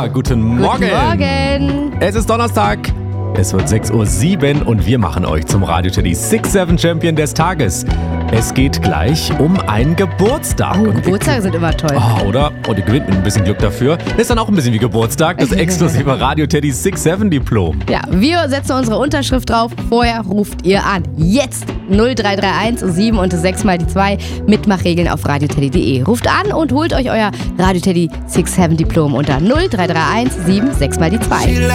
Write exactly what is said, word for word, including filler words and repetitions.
Guten Morgen. Guten Morgen. Es ist Donnerstag. Es wird sechs Uhr sieben und wir machen euch zum Radio Teddy sechs sieben Champion des Tages. Es geht gleich um einen Geburtstag. Oh, Und Geburtstage sind immer toll. Oh, oder? Und ihr gewinnt mit ein bisschen Glück dafür. Ist dann auch ein bisschen wie Geburtstag. Das exklusive Radio Teddy sechs sieben Diplom. Ja, wir setzen unsere Unterschrift drauf. Vorher ruft ihr an. Jetzt null drei drei eins sieben und sechs mal die zwei. Mitmachregeln auf radioteddy punkt de. Ruft an und holt euch euer Radio Teddy sechs sieben Diplom unter null drei drei eins sieben sechs mal die zwei.